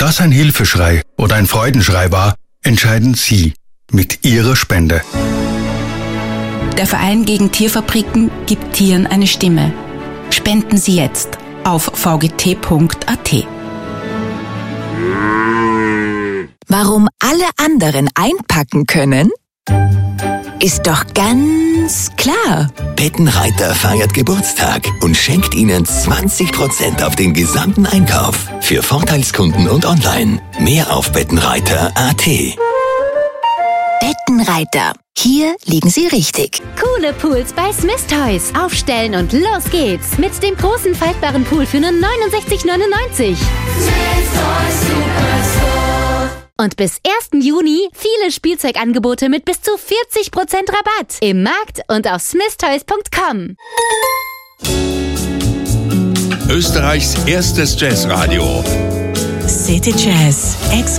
das ein Hilfeschrei oder ein Freudenschrei war, entscheiden Sie mit Ihrer Spende. Der Verein gegen Tierfabriken gibt Tieren eine Stimme. Spenden Sie jetzt auf vgt.at. Warum alle anderen einpacken können? Ist doch ganz klar. Bettenreiter feiert Geburtstag und schenkt Ihnen 20% auf den gesamten Einkauf. Für Vorteilskunden und online. Mehr auf bettenreiter.at. Bettenreiter. Hier liegen Sie richtig. Coole Pools bei Smith Toys. Aufstellen und los geht's. Mit dem großen faltbaren Pool für nur 69,99. Und bis 1. Juni viele Spielzeugangebote mit bis zu 40% Rabatt. Im Markt und auf smithtoys.com. Österreichs erstes Jazzradio. City Jazz.